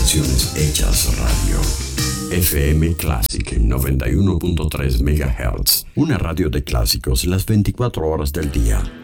canciones hechas radio. FM Classic 91.3 MHz, una radio de clásicos las 24 horas del día.